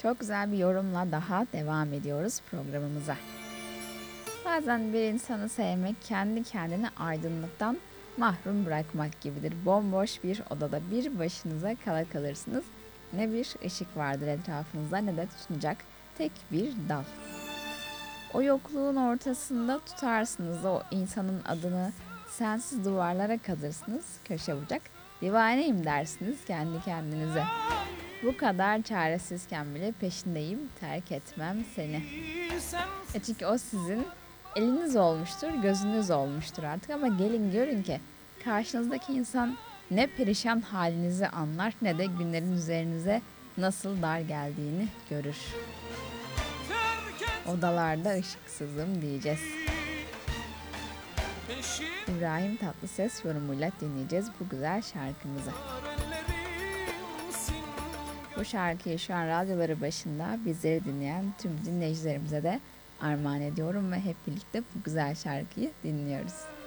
Çok güzel bir yorumla daha devam ediyoruz programımıza. Bazen bir insanı sevmek kendi kendini aydınlıktan mahrum bırakmak gibidir. Bomboş bir odada bir başınıza kala kalırsınız. Ne bir ışık vardır etrafınızda ne de tutunacak tek bir dal. O yokluğun ortasında tutarsınız o insanın adını, sensiz duvarlara kazırsınız köşe bucak. Divaneyim dersiniz kendi kendinize. Bu kadar çaresizken bile peşindeyim, terk etmem seni. Çünkü o sizin eliniz olmuştur, gözünüz olmuştur artık ama gelin görün ki karşınızdaki insan ne perişan halinizi anlar ne de günlerin üzerinize nasıl dar geldiğini görür. Odalarda ışıksızım diyeceğiz. İbrahim Tatlıses yorumuyla dinleyeceğiz bu güzel şarkımızı. Bu şarkıyı şu an radyoları başında bizleri dinleyen tüm dinleyicilerimize de armağan ediyorum ve hep birlikte bu güzel şarkıyı dinliyoruz.